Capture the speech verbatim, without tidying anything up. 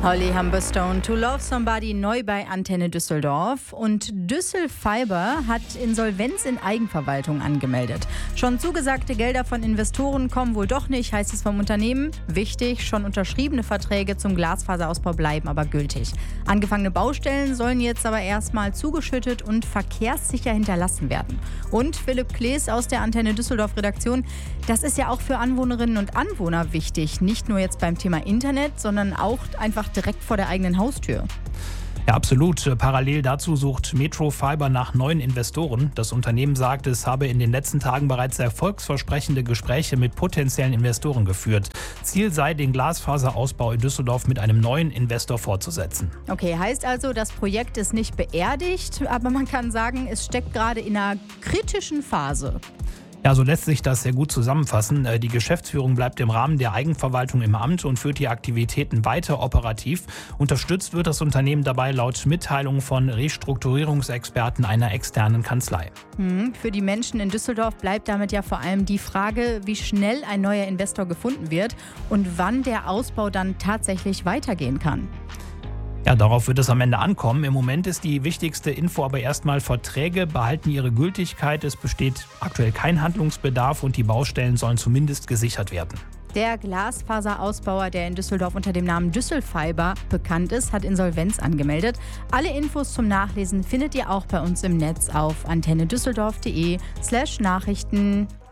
Holly Humberstone, To Love Somebody, neu bei Antenne Düsseldorf. Und Düsselfiber hat Insolvenz in Eigenverwaltung angemeldet. Schon zugesagte Gelder von Investoren kommen wohl doch nicht, heißt es vom Unternehmen. Wichtig, schon unterschriebene Verträge zum Glasfaserausbau bleiben aber gültig. Angefangene Baustellen sollen jetzt aber erstmal zugeschüttet und verkehrssicher hinterlassen werden. Und Philipp Klees aus der Antenne Düsseldorf Redaktion, das ist ja auch für Anwohnerinnen und Anwohner wichtig. Nicht nur jetzt beim Thema Internet, sondern auch einfach direkt vor der eigenen Haustür. Ja, absolut. Parallel dazu sucht Metro Fiber nach neuen Investoren. Das Unternehmen sagt, es habe in den letzten Tagen bereits erfolgsversprechende Gespräche mit potenziellen Investoren geführt. Ziel sei, den Glasfaserausbau in Düsseldorf mit einem neuen Investor fortzusetzen. Okay, heißt also, das Projekt ist nicht beerdigt, aber man kann sagen, es steckt gerade in einer kritischen Phase. Ja, so lässt sich das sehr gut zusammenfassen. Die Geschäftsführung bleibt im Rahmen der Eigenverwaltung im Amt und führt die Aktivitäten weiter operativ. Unterstützt wird das Unternehmen dabei laut Mitteilung von Restrukturierungsexperten einer externen Kanzlei. Hm, für die Menschen in Düsseldorf bleibt damit ja vor allem die Frage, wie schnell ein neuer Investor gefunden wird und wann der Ausbau dann tatsächlich weitergehen kann. Ja, darauf wird es am Ende ankommen. Im Moment ist die wichtigste Info aber erstmal, Verträge behalten ihre Gültigkeit. Es besteht aktuell kein Handlungsbedarf und die Baustellen sollen zumindest gesichert werden. Der Glasfaserausbauer, der in Düsseldorf unter dem Namen Düsselfiber bekannt ist, hat Insolvenz angemeldet. Alle Infos zum Nachlesen findet ihr auch bei uns im Netz auf antennedüsseldorf punkt de slash Nachrichten.